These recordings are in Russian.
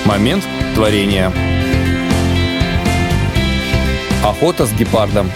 Момент творения. Охота с гепардом.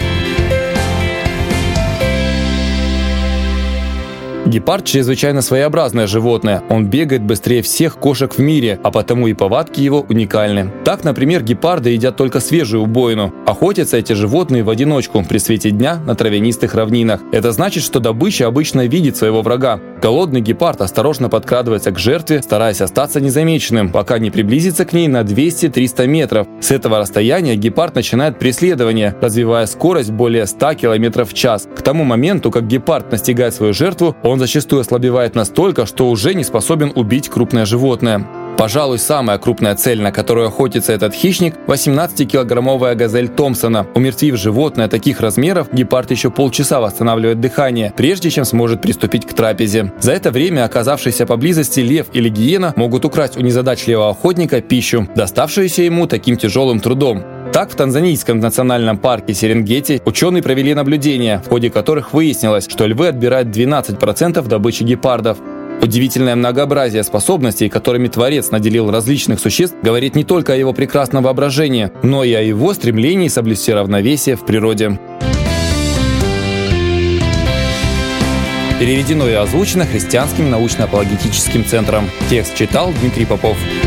Гепард чрезвычайно своеобразное животное. Он бегает быстрее всех кошек в мире, а потому и повадки его уникальны. Так, например, гепарды едят только свежую убоину. Охотятся эти животные в одиночку при свете дня на травянистых равнинах. Это значит, что добыча обычно видит своего врага. Голодный гепард осторожно подкрадывается к жертве, стараясь остаться незамеченным, пока не приблизится к ней на 200-300 метров. С этого расстояния гепард начинает преследование, развивая скорость более 100 км в час. К тому моменту, как гепард настигает свою жертву, он зачастую ослабевает настолько, что уже не способен убить крупное животное. Пожалуй, самая крупная цель, на которую охотится этот хищник – 18-килограммовая газель Томпсона. Умертвив животное таких размеров, гепард еще полчаса восстанавливает дыхание, прежде чем сможет приступить к трапезе. За это время оказавшиеся поблизости лев или гиена могут украсть у незадачливого охотника пищу, доставшуюся ему таким тяжелым трудом. Так, в танзанийском национальном парке Серенгети ученые провели наблюдения, в ходе которых выяснилось, что львы отбирают 12% добычи гепардов. Удивительное многообразие способностей, которыми Творец наделил различных существ, говорит не только о его прекрасном воображении, но и о его стремлении соблюсти равновесие в природе. Переведено и озвучено Христианским научно-апологетическим центром. Текст читал Дмитрий Попов.